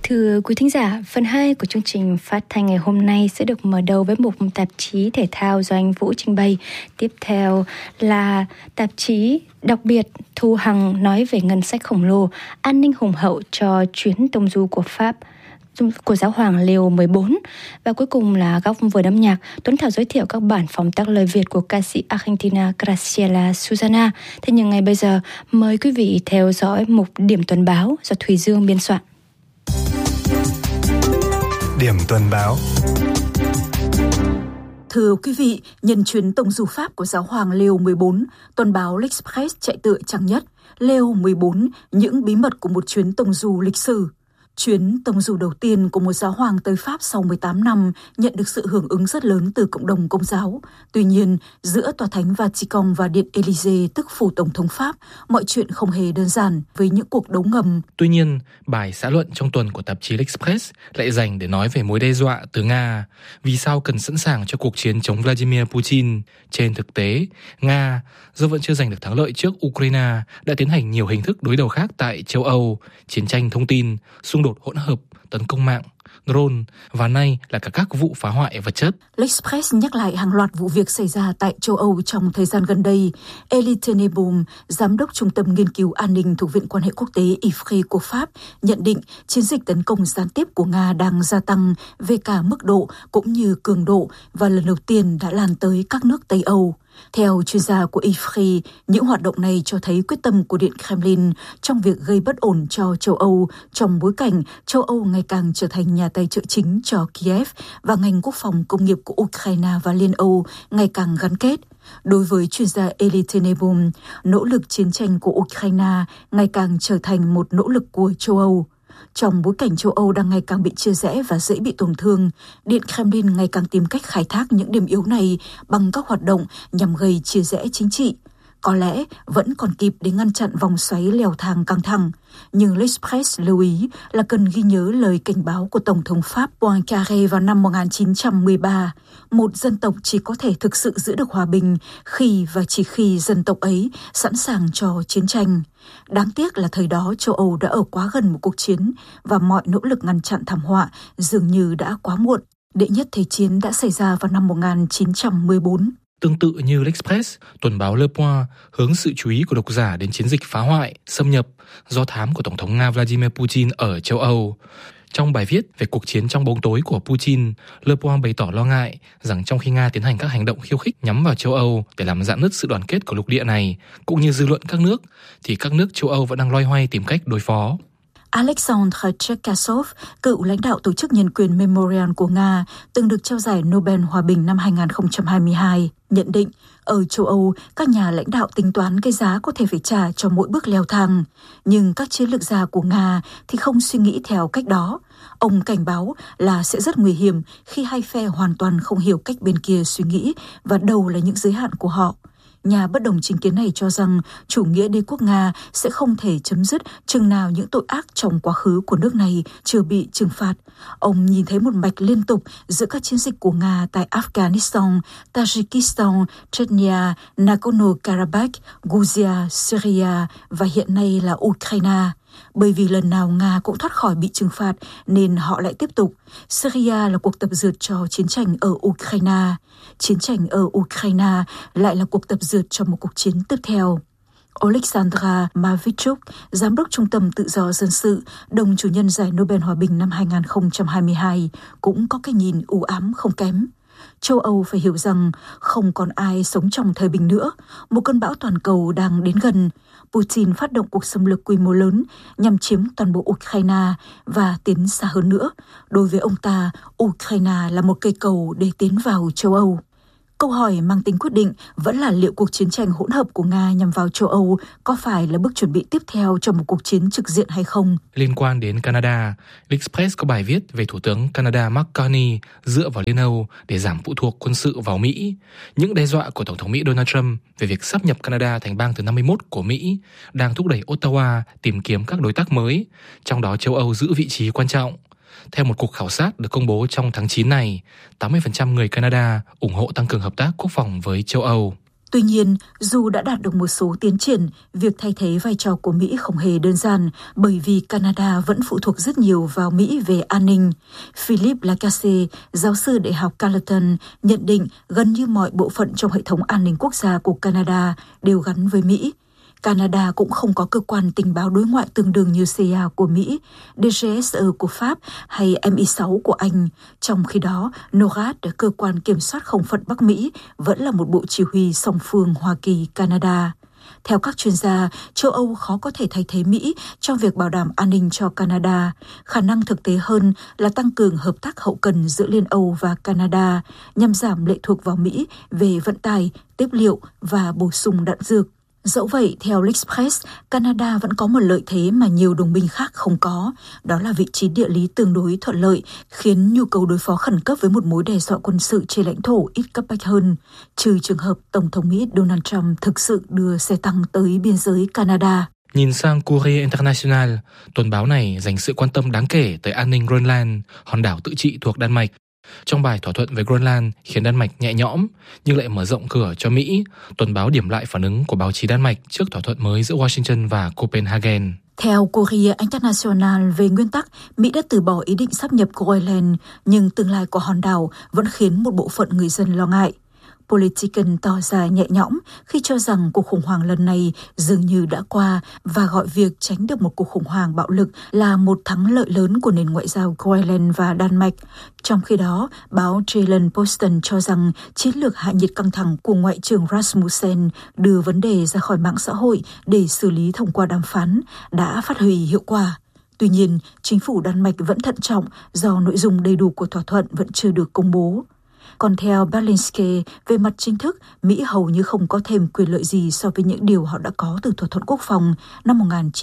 Thưa quý thính giả, phần 2 của chương trình phát thanh ngày hôm nay sẽ được mở đầu với một tạp chí thể thao do anh Vũ trình bày. Tiếp theo là tạp chí đặc biệt Thu Hằng nói về ngân sách khổng lồ, an ninh hùng hậu cho chuyến tông du của Pháp của giáo hoàng Leo 14. Và cuối cùng là góc vườn âm nhạc, Tuấn Thảo giới thiệu các bản phóng tác lời Việt của ca sĩ Argentina Graciela Susana. Thế nhưng ngay bây giờ, mời quý vị theo dõi mục Điểm tuần báo do Thùy Dương biên soạn. Điểm tuần báo. Thưa quý vị, nhân chuyến tông du Pháp của giáo hoàng Leo 14, tuần báo L'Express chạy tựa trang nhất Leo 14, những bí mật của một chuyến tông du lịch sử. Chuyến tông du đầu tiên của một giáo hoàng tới Pháp sau 18 năm nhận được sự hưởng ứng rất lớn từ cộng đồng Công giáo. Tuy nhiên, giữa Tòa Thánh Vatican và Điện Élysée tức phủ Tổng thống Pháp, mọi chuyện không hề đơn giản với những cuộc đấu ngầm. Tuy nhiên, bài xã luận trong tuần của tạp chí L'Express lại dành để nói về mối đe dọa từ Nga. Vì sao cần sẵn sàng cho cuộc chiến chống Vladimir Putin? Trên thực tế, Nga, do vẫn chưa giành được thắng lợi trước Ukraine, đã tiến hành nhiều hình thức đối đầu khác tại châu Âu, chiến tranh thông tin, xung đột hỗn hợp, tấn công mạng, drone và nay là cả các vụ phá hoại vật chất. L'Express nhắc lại hàng loạt vụ việc xảy ra tại châu Âu trong thời gian gần đây. Elie Tenenbaum, giám đốc Trung tâm Nghiên cứu An ninh thuộc Viện Quan hệ Quốc tế IFRI của Pháp, nhận định chiến dịch tấn công gián tiếp của Nga đang gia tăng về cả mức độ cũng như cường độ và lần đầu tiên đã lan tới các nước Tây Âu. Theo chuyên gia của IFRI, những hoạt động này cho thấy quyết tâm của Điện Kremlin trong việc gây bất ổn cho châu Âu trong bối cảnh châu Âu ngày càng trở thành nhà tài trợ chính cho Kiev và ngành quốc phòng công nghiệp của Ukraine và Liên Âu ngày càng gắn kết. Đối với chuyên gia Elie Tenenbaum, nỗ lực chiến tranh của Ukraine ngày càng trở thành một nỗ lực của châu Âu. Trong bối cảnh châu Âu đang ngày càng bị chia rẽ và dễ bị tổn thương, Điện Kremlin ngày càng tìm cách khai thác những điểm yếu này bằng các hoạt động nhằm gây chia rẽ chính trị. Có lẽ vẫn còn kịp để ngăn chặn vòng xoáy leo thang căng thẳng, nhưng L'Express lưu ý là cần ghi nhớ lời cảnh báo của Tổng thống Pháp Poincaré vào năm 1913. Một dân tộc chỉ có thể thực sự giữ được hòa bình khi và chỉ khi dân tộc ấy sẵn sàng cho chiến tranh. Đáng tiếc là thời đó châu Âu đã ở quá gần một cuộc chiến và mọi nỗ lực ngăn chặn thảm họa dường như đã quá muộn. Đệ nhất Thế chiến đã xảy ra vào năm 1914. Tương tự như L'Express, tuần báo Le Point hướng sự chú ý của độc giả đến chiến dịch phá hoại, xâm nhập, do thám của Tổng thống Nga Vladimir Putin ở châu Âu. Trong bài viết về cuộc chiến trong bóng tối của Putin, Le Point bày tỏ lo ngại rằng trong khi Nga tiến hành các hành động khiêu khích nhắm vào châu Âu để làm rạn nứt sự đoàn kết của lục địa này, cũng như dư luận các nước, thì các nước châu Âu vẫn đang loay hoay tìm cách đối phó. Alexander Cherkasov, cựu lãnh đạo Tổ chức Nhân quyền Memorial của Nga, từng được trao giải Nobel Hòa bình năm 2022, nhận định ở châu Âu, các nhà lãnh đạo tính toán cái giá có thể phải trả cho mỗi bước leo thang. Nhưng các chiến lược gia của Nga thì không suy nghĩ theo cách đó. Ông cảnh báo là sẽ rất nguy hiểm khi hai phe hoàn toàn không hiểu cách bên kia suy nghĩ và đâu là những giới hạn của họ. Nhà bất đồng chính kiến này cho rằng chủ nghĩa đế quốc Nga sẽ không thể chấm dứt chừng nào những tội ác trong quá khứ của nước này chưa bị trừng phạt. Ông nhìn thấy một mạch liên tục giữa các chiến dịch của Nga tại Afghanistan, Tajikistan, Chechnya, Nagorno-Karabakh, Georgia, Syria và hiện nay là Ukraine. Bởi vì lần nào Nga cũng thoát khỏi bị trừng phạt nên họ lại tiếp tục. Syria là cuộc tập dượt cho chiến tranh ở Ukraine. Chiến tranh ở Ukraine lại là cuộc tập dượt cho một cuộc chiến tiếp theo. Alexandra Mavichuk, giám đốc Trung tâm Tự do Dân sự, đồng chủ nhân giải Nobel Hòa bình năm 2022, cũng có cái nhìn u ám không kém. Châu Âu phải hiểu rằng không còn ai sống trong thời bình nữa. Một cơn bão toàn cầu đang đến gần. Putin phát động cuộc xâm lược quy mô lớn nhằm chiếm toàn bộ Ukraine và tiến xa hơn nữa. Đối với ông ta, Ukraine là một cây cầu để tiến vào châu Âu. Câu hỏi mang tính quyết định vẫn là liệu cuộc chiến tranh hỗn hợp của Nga nhằm vào châu Âu có phải là bước chuẩn bị tiếp theo cho một cuộc chiến trực diện hay không? Liên quan đến Canada, L'Express có bài viết về Thủ tướng Canada Mark Carney dựa vào Liên Âu để giảm phụ thuộc quân sự vào Mỹ. Những đe dọa của Tổng thống Mỹ Donald Trump về việc sáp nhập Canada thành bang thứ 51 của Mỹ đang thúc đẩy Ottawa tìm kiếm các đối tác mới, trong đó châu Âu giữ vị trí quan trọng. Theo một cuộc khảo sát được công bố trong tháng 9 này, 80% người Canada ủng hộ tăng cường hợp tác quốc phòng với châu Âu. Tuy nhiên, dù đã đạt được một số tiến triển, việc thay thế vai trò của Mỹ không hề đơn giản bởi vì Canada vẫn phụ thuộc rất nhiều vào Mỹ về an ninh. Philippe Lacasse, giáo sư Đại học Carleton, nhận định gần như mọi bộ phận trong hệ thống an ninh quốc gia của Canada đều gắn với Mỹ. Canada cũng không có cơ quan tình báo đối ngoại tương đương như CIA của Mỹ, DGSE của Pháp hay MI6 của Anh. Trong khi đó, NORAD, cơ quan kiểm soát không phận Bắc Mỹ, vẫn là một bộ chỉ huy song phương Hoa Kỳ-Canada. Theo các chuyên gia, châu Âu khó có thể thay thế Mỹ trong việc bảo đảm an ninh cho Canada. Khả năng thực tế hơn là tăng cường hợp tác hậu cần giữa Liên Âu và Canada nhằm giảm lệ thuộc vào Mỹ về vận tải, tiếp liệu và bổ sung đạn dược. Dẫu vậy, theo L'Express, Canada vẫn có một lợi thế mà nhiều đồng minh khác không có, đó là vị trí địa lý tương đối thuận lợi, khiến nhu cầu đối phó khẩn cấp với một mối đe dọa quân sự trên lãnh thổ ít cấp bách hơn, trừ trường hợp Tổng thống Mỹ Donald Trump thực sự đưa xe tăng tới biên giới Canada. Nhìn sang Courrier International, tuần báo này dành sự quan tâm đáng kể tới an ninh Greenland, hòn đảo tự trị thuộc Đan Mạch. Trong bài thỏa thuận với Greenland khiến Đan Mạch nhẹ nhõm nhưng lại mở rộng cửa cho Mỹ, tuần báo điểm lại phản ứng của báo chí Đan Mạch trước thỏa thuận mới giữa Washington và Copenhagen. Theo Courrier International, về nguyên tắc, Mỹ đã từ bỏ ý định sáp nhập Groenland, nhưng tương lai của hòn đảo vẫn khiến một bộ phận người dân lo ngại. Politiken tỏ ra nhẹ nhõm khi cho rằng cuộc khủng hoảng lần này dường như đã qua và gọi việc tránh được một cuộc khủng hoảng bạo lực là một thắng lợi lớn của nền ngoại giao Groenland và Đan Mạch. Trong khi đó, báo Jyllands-Posten cho rằng chiến lược hạ nhiệt căng thẳng của Ngoại trưởng Rasmussen đưa vấn đề ra khỏi mạng xã hội để xử lý thông qua đàm phán đã phát huy hiệu quả. Tuy nhiên, chính phủ Đan Mạch vẫn thận trọng do nội dung đầy đủ của thỏa thuận vẫn chưa được công bố. Còn theo Berlingske, về mặt chính thức, Mỹ hầu như không có thêm quyền lợi gì so với những điều họ đã có từ thỏa thuận quốc phòng năm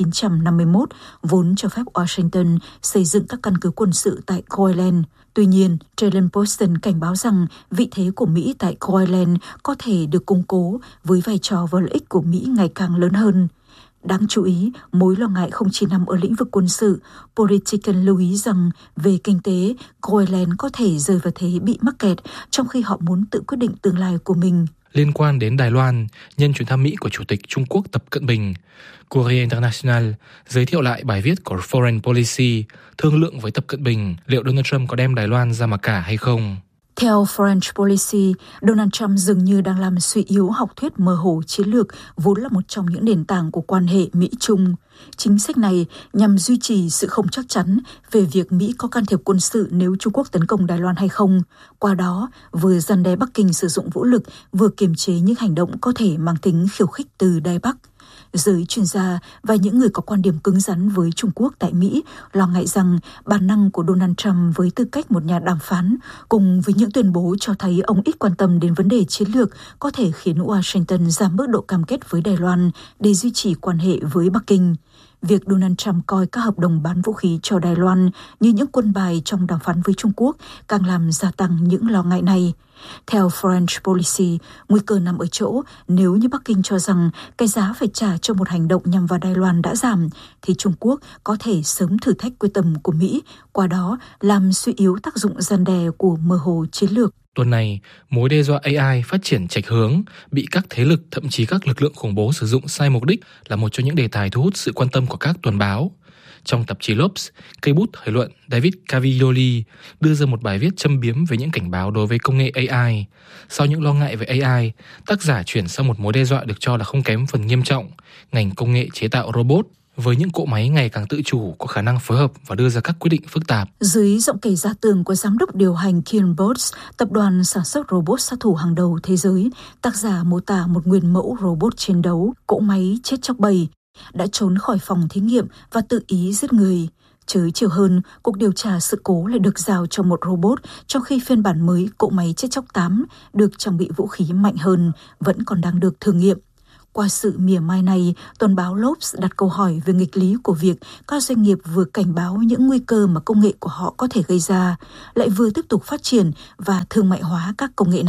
1951, vốn cho phép Washington xây dựng các căn cứ quân sự tại Groenland. Tuy nhiên, Jyllands-Posten cảnh báo rằng vị thế của Mỹ tại Groenland có thể được củng cố với vai trò và lợi ích của Mỹ ngày càng lớn hơn. Đáng chú ý, mối lo ngại không chỉ nằm ở lĩnh vực quân sự. Politiken lưu ý rằng về kinh tế, Groenland có thể rơi vào thế bị mắc kẹt trong khi họ muốn tự quyết định tương lai của mình. Liên quan đến Đài Loan, nhân chuyến thăm Mỹ của Chủ tịch Trung Quốc Tập Cận Bình, Courrier International giới thiệu lại bài viết của Foreign Policy, thương lượng với Tập Cận Bình liệu Donald Trump có đem Đài Loan ra mặc cả hay không. Theo Foreign Policy, Donald Trump dường như đang làm suy yếu học thuyết mơ hồ chiến lược vốn là một trong những nền tảng của quan hệ Mỹ-Trung. Chính sách này nhằm duy trì sự không chắc chắn về việc Mỹ có can thiệp quân sự nếu Trung Quốc tấn công Đài Loan hay không, qua đó vừa răn đe Bắc Kinh sử dụng vũ lực, vừa kiềm chế những hành động có thể mang tính khiêu khích từ Đài Bắc. Giới chuyên gia và những người có quan điểm cứng rắn với Trung Quốc tại Mỹ lo ngại rằng bản năng của Donald Trump với tư cách một nhà đàm phán cùng với những tuyên bố cho thấy ông ít quan tâm đến vấn đề chiến lược có thể khiến Washington giảm mức độ cam kết với Đài Loan để duy trì quan hệ với Bắc Kinh. Việc Donald Trump coi các hợp đồng bán vũ khí cho Đài Loan như những quân bài trong đàm phán với Trung Quốc càng làm gia tăng những lo ngại này. Theo Foreign Policy, nguy cơ nằm ở chỗ nếu như Bắc Kinh cho rằng cái giá phải trả cho một hành động nhằm vào Đài Loan đã giảm, thì Trung Quốc có thể sớm thử thách quyết tâm của Mỹ, qua đó làm suy yếu tác dụng răn đe của mơ hồ chiến lược. Tuần này, mối đe dọa AI phát triển chệch hướng, bị các thế lực, thậm chí các lực lượng khủng bố sử dụng sai mục đích là một trong những đề tài thu hút sự quan tâm của các tuần báo. Trong tạp chí Lopes, cây bút thời luận David Caviglioli đưa ra một bài viết châm biếm về những cảnh báo đối với công nghệ AI. Sau những lo ngại về AI, tác giả chuyển sang một mối đe dọa được cho là không kém phần nghiêm trọng, ngành công nghệ chế tạo robot, với những cỗ máy ngày càng tự chủ có khả năng phối hợp và đưa ra các quyết định phức tạp. Dưới giọng kể ra tường của giám đốc điều hành Killbots, tập đoàn sản xuất robot sát thủ hàng đầu thế giới, tác giả mô tả một nguyên mẫu robot chiến đấu, cỗ máy chết chóc bầy, đã trốn khỏi phòng thí nghiệm và tự ý giết người. Trớ trêu hơn, cuộc điều tra sự cố lại được giao cho một robot, trong khi phiên bản mới cỗ máy chết chóc 8 được trang bị vũ khí mạnh hơn, vẫn còn đang được thử nghiệm. Qua sự mỉa mai này, tuần báo Lopes đặt câu hỏi về nghịch lý của việc các doanh nghiệp vừa cảnh báo những nguy cơ mà công nghệ của họ có thể gây ra, lại vừa tiếp tục phát triển và thương mại hóa các công nghệ này.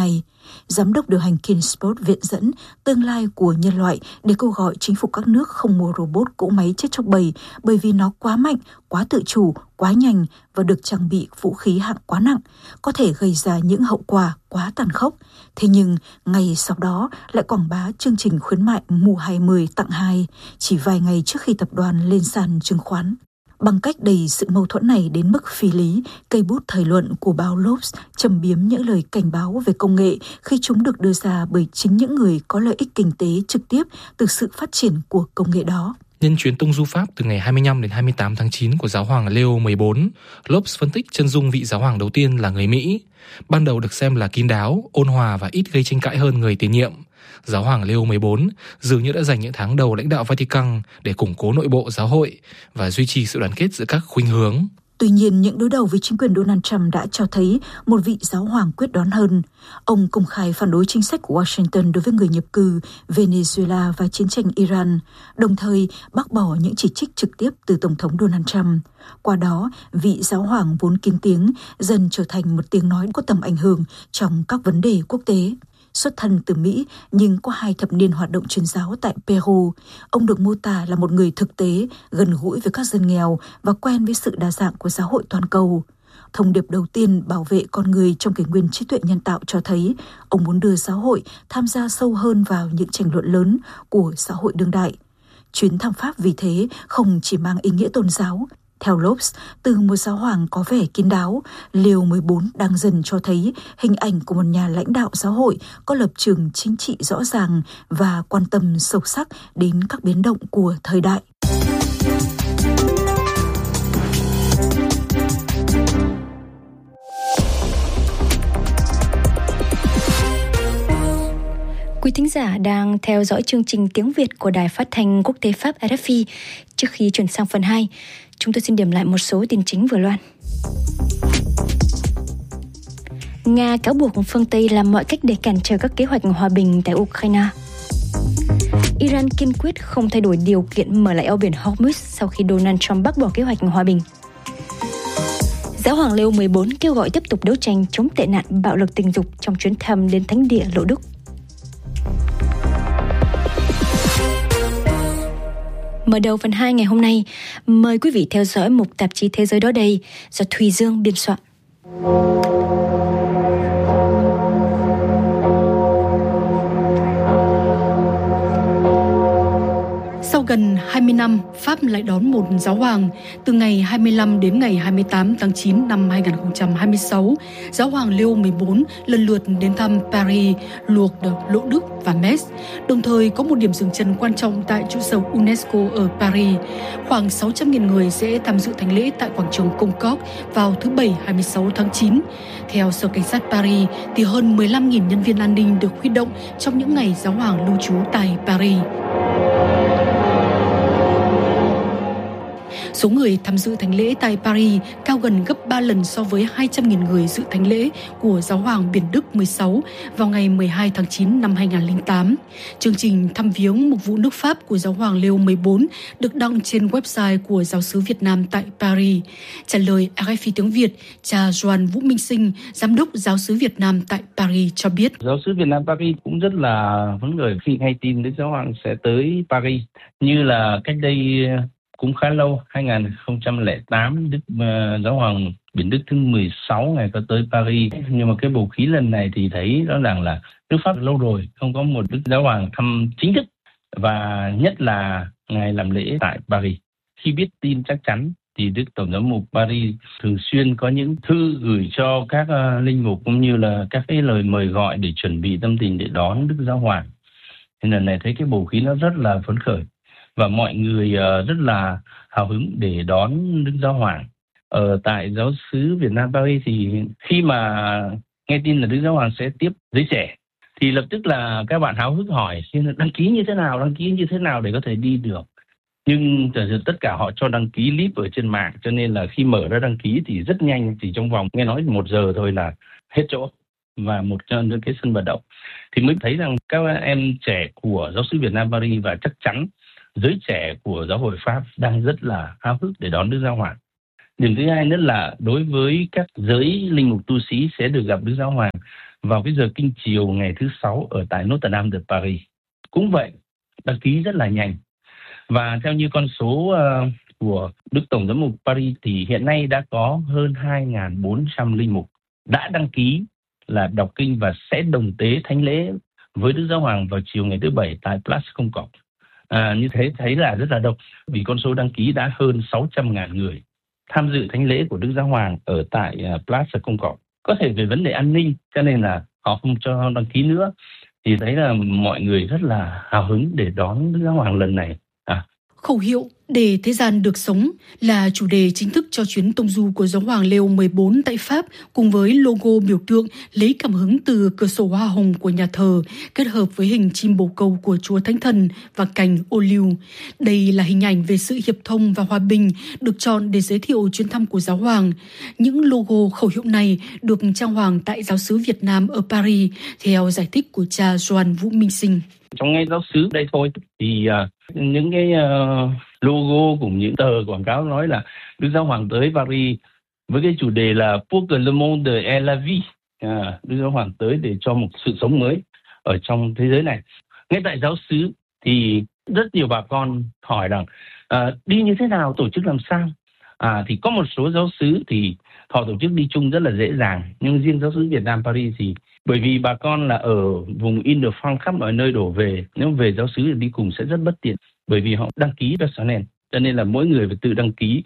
Giám đốc điều hành Kingsport viện dẫn tương lai của nhân loại để kêu gọi chính phủ các nước không mua robot cỗ máy chết chóc bầy bởi vì nó quá mạnh, quá tự chủ, quá nhanh và được trang bị vũ khí hạng quá nặng, có thể gây ra những hậu quả quá tàn khốc. Thế nhưng, ngày sau đó lại quảng bá chương trình khuyến mại mua 20 tặng 2, chỉ vài ngày trước khi tập đoàn lên sàn chứng khoán. Bằng cách đẩy sự mâu thuẫn này đến mức phi lý, cây bút thời luận của báo Lobs trầm biếm những lời cảnh báo về công nghệ khi chúng được đưa ra bởi chính những người có lợi ích kinh tế trực tiếp từ sự phát triển của công nghệ đó. Nhân chuyến tông du Pháp từ ngày 25 đến 28 tháng 9 của giáo hoàng Leo 14, Lobs phân tích chân dung vị giáo hoàng đầu tiên là người Mỹ. Ban đầu được xem là kín đáo, ôn hòa và ít gây tranh cãi hơn người tiền nhiệm. Giáo hoàng Leo 14 dường như đã dành những tháng đầu lãnh đạo Vatican để củng cố nội bộ giáo hội và duy trì sự đoàn kết giữa các khuynh hướng. Tuy nhiên, những đối đầu với chính quyền Donald Trump đã cho thấy một vị giáo hoàng quyết đoán hơn. Ông công khai phản đối chính sách của Washington đối với người nhập cư, Venezuela và chiến tranh Iran, đồng thời bác bỏ những chỉ trích trực tiếp từ Tổng thống Donald Trump. Qua đó, vị giáo hoàng vốn kín tiếng dần trở thành một tiếng nói có tầm ảnh hưởng trong các vấn đề quốc tế. Xuất thân từ Mỹ nhưng có 2 thập niên hoạt động truyền giáo tại Peru, ông được mô tả là một người thực tế, gần gũi với các dân nghèo và quen với sự đa dạng của giáo hội toàn cầu. Thông điệp đầu tiên bảo vệ con người trong kỷ nguyên trí tuệ nhân tạo cho thấy ông muốn đưa giáo hội tham gia sâu hơn vào những tranh luận lớn của xã hội đương đại. Chuyến thăm Pháp vì thế không chỉ mang ý nghĩa tôn giáo. Theo Lobs, từ một giáo hoàng có vẻ kín đáo, Leo 14 đang dần cho thấy hình ảnh của một nhà lãnh đạo giáo hội có lập trường chính trị rõ ràng và quan tâm sâu sắc đến các biến động của thời đại. Quý thính giả đang theo dõi chương trình tiếng Việt của Đài Phát thanh Quốc tế Pháp RFI. Trước khi chuyển sang phần 2, chúng tôi xin điểm lại một số tin chính vừa loan. Nga cáo buộc phương Tây làm mọi cách để cản trở các kế hoạch hòa bình tại Ukraine. Iran kiên quyết không thay đổi điều kiện mở lại eo biển Hormuz sau khi Donald Trump bác bỏ kế hoạch hòa bình. Giáo hoàng Leo 14 kêu gọi tiếp tục đấu tranh chống tệ nạn bạo lực tình dục trong chuyến thăm đến thánh địa Lộ Đức. Mở đầu phần 2 ngày hôm nay, mời quý vị theo dõi mục tạp chí Thế giới đó đây do Thùy Dương biên soạn. Sau gần 20 năm, Pháp lại đón một giáo hoàng. Từ ngày 25 đến ngày 28 tháng 9 năm 2026, giáo hoàng Leo 14 lần lượt đến thăm Paris, Lourdes, Lộ Đức và Metz, đồng thời có một điểm dừng chân quan trọng tại trụ sở UNESCO ở Paris. Khoảng 600.000 người sẽ tham dự thánh lễ tại quảng trường Concorde vào thứ Bảy 26 tháng 9. Theo Sở Cảnh sát Paris, thì hơn 15.000 nhân viên an ninh được huy động trong những ngày giáo hoàng lưu trú tại Paris. Số người tham dự thánh lễ tại Paris cao gần gấp 3 lần so với 200.000 người dự thánh lễ của giáo hoàng Biển Đức 16 vào ngày 12 tháng 9 năm 2008. Chương trình thăm viếng mục vụ nước Pháp của giáo hoàng Leo 14 được đăng trên website của giáo xứ Việt Nam tại Paris. Trả lời RFI tiếng Việt, cha Doan Vũ Minh Sinh, giám đốc giáo xứ Việt Nam tại Paris cho biết. Giáo xứ Việt Nam Paris cũng rất là phấn khởi khi nghe tin Đức Giáo hoàng sẽ tới Paris, như là cách đây cũng khá lâu, 2008, Đức Giáo hoàng Biển Đức thứ 16 ngày có tới Paris. Nhưng mà cái bầu khí lần này thì thấy rõ ràng là nước Pháp lâu rồi không có một Đức Giáo hoàng thăm chính thức, và nhất là ngày làm lễ tại Paris. Khi biết tin chắc chắn thì Đức Tổng giám mục Paris thường xuyên có những thư gửi cho các linh mục cũng như là các cái lời mời gọi để chuẩn bị tâm tình để đón Đức Giáo hoàng. Nên lần này thấy cái bầu khí nó rất là phấn khởi và mọi người rất là hào hứng để đón Đức Giáo hoàng. Tại giáo xứ Việt Nam Paris thì khi mà nghe tin là Đức Giáo hoàng sẽ tiếp giới trẻ thì lập tức là các bạn háo hức hỏi đăng ký như thế nào để có thể đi được. Nhưng tất cả họ cho đăng ký clip ở trên mạng, cho nên là khi mở ra đăng ký thì rất nhanh, chỉ trong vòng nghe nói 1 giờ thôi là hết chỗ và một trong cái sân vận động. Thì mới thấy rằng các em trẻ của giáo xứ Việt Nam Paris và chắc chắn giới trẻ của giáo hội Pháp đang rất là háo hức để đón Đức Giáo hoàng. Điểm thứ hai nữa là đối với các giới linh mục tu sĩ sẽ được gặp Đức Giáo hoàng, vào cái giờ kinh chiều ngày thứ Sáu ở tại Notre Dame de Paris. Cũng vậy, đăng ký rất là nhanh. Và theo như con số của Đức Tổng giám mục Paris thì hiện nay đã có hơn 2.400 linh mục đã đăng ký là đọc kinh và sẽ đồng tế thánh lễ với Đức Giáo Hoàng vào chiều ngày thứ Bảy tại Place Công Cộng. Như thế thấy là rất là đông, vì con số đăng ký đã hơn 600.000 người tham dự thánh lễ của Đức Giáo Hoàng ở tại Place Công Cộng. Có thể về vấn đề an ninh cho nên là họ không cho đăng ký nữa, thì thấy là mọi người rất là hào hứng để đón Đức Giáo Hoàng lần này. Khẩu hiệu để thế gian được sống là chủ đề chính thức cho chuyến tông du của Giáo hoàng Leo 14 tại Pháp, cùng với logo biểu tượng lấy cảm hứng từ cửa sổ hoa hồng của nhà thờ, kết hợp với hình chim bồ câu của Chúa Thánh Thần và cành ô liu. Đây là hình ảnh về sự hiệp thông và hòa bình được chọn để giới thiệu chuyến thăm của Giáo hoàng. Những logo khẩu hiệu này được trang hoàng tại Giáo xứ Việt Nam ở Paris, theo giải thích của cha Doan Vũ Minh Sinh. Trong ngay giáo xứ đây thôi thì những cái logo cùng những tờ quảng cáo nói là Đức Giáo Hoàng tới Paris với cái chủ đề là Pour que le monde ait la vie, Đức Giáo Hoàng tới để cho một sự sống mới ở trong thế giới này. Ngay tại giáo xứ thì rất nhiều bà con hỏi rằng đi như thế nào, tổ chức làm sao? Thì có một số giáo xứ thì họ tổ chức đi chung rất là dễ dàng, nhưng riêng giáo xứ Việt Nam Paris thì bởi vì bà con là ở vùng Ile-de-France khắp mọi nơi đổ về, nếu về giáo xứ thì đi cùng sẽ rất bất tiện, bởi vì họ đăng ký personnel, cho nên là mỗi người phải tự đăng ký,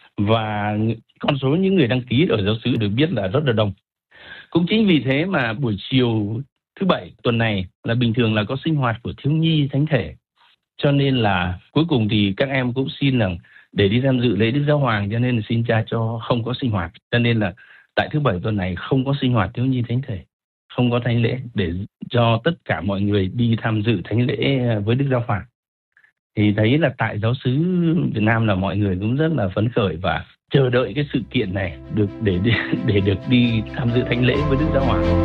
và con số những người đăng ký ở giáo xứ được biết là rất là đông. Cũng chính vì thế mà buổi chiều thứ Bảy tuần này là bình thường là có sinh hoạt của thiếu nhi thánh thể, cho nên là cuối cùng thì các em cũng xin rằng để đi tham dự lễ Đức Giáo Hoàng, cho nên là xin cha cho không có sinh hoạt, cho nên là tại thứ Bảy tuần này không có sinh hoạt thiếu nhi thánh thể, không có thánh lễ, để cho tất cả mọi người đi tham dự thánh lễ với Đức Giáo Hoàng. Thì thấy là tại giáo xứ Việt Nam là mọi người cũng rất là phấn khởi và chờ đợi cái sự kiện này được để được đi tham dự thánh lễ với Đức Giáo Hoàng.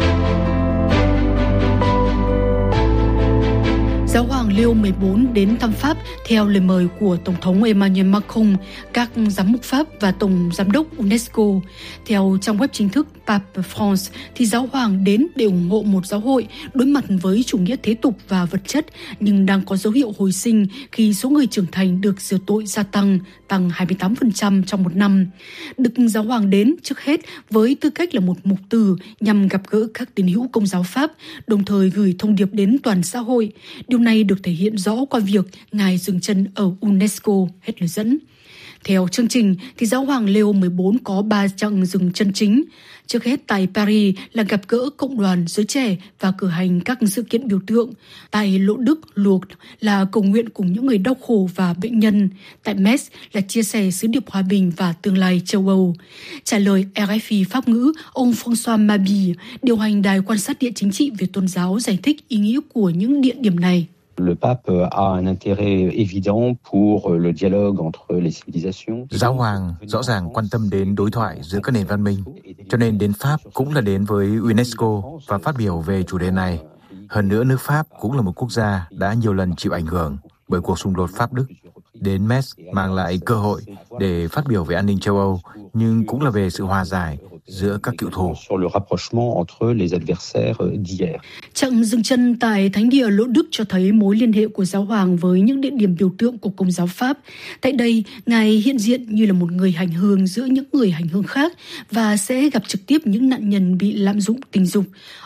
Giáo hoàng Leo 14 đến thăm Pháp theo lời mời của Tổng thống Emmanuel Macron, các giám mục Pháp và Tổng giám đốc UNESCO. Theo trang web chính thức Pape France, thì Giáo hoàng đến để ủng hộ một giáo hội đối mặt với chủ nghĩa thế tục và vật chất, nhưng đang có dấu hiệu hồi sinh khi số người trưởng thành được rửa tội gia tăng 28% trong một năm. Đức Giáo hoàng đến trước hết với tư cách là một mục từ nhằm gặp gỡ các tín hữu Công giáo Pháp, đồng thời gửi thông điệp đến toàn xã hội. Điều này được thể hiện rõ qua việc Ngài dừng chân ở UNESCO, hết lời dẫn. Theo chương trình, thì Giáo hoàng Leo 14 có 3 chặng dừng chân chính. Trước hết tại Paris là gặp gỡ cộng đoàn giới trẻ và cử hành các sự kiện biểu tượng. Tại Lỗ Đức, Lourdes là cầu nguyện cùng những người đau khổ và bệnh nhân. Tại Metz là chia sẻ sứ điệp hòa bình và tương lai châu Âu. Trả lời RFI Pháp ngữ, ông François Mabille, điều hành đài quan sát địa chính trị về tôn giáo, giải thích ý nghĩa của những địa điểm này. Le pape a un intérêt évident pour le dialogue entre les civilisations. Giáo hoàng rõ ràng quan tâm đến đối thoại giữa các nền văn minh, cho nên đến Pháp cũng là đến với UNESCO và phát biểu về chủ đề này. Hơn nữa, nước Pháp cũng là một quốc gia đã nhiều lần chịu ảnh hưởng bởi cuộc xung đột Pháp-Đức. Đến Metz mang lại cơ hội để phát biểu về an ninh châu Âu, nhưng cũng là về sự hòa giải giữa các cựu thù. Chặng dừng chân tại Thánh địa Lỗ Đức cho thấy mối liên hệ của Giáo hoàng với những địa điểm biểu tượng của Công giáo Pháp. Tại đây, Ngài hiện diện như là một người hành hương giữa những người hành hương khác và sẽ gặp trực tiếp những nạn nhân bị lạm dụng tình dục.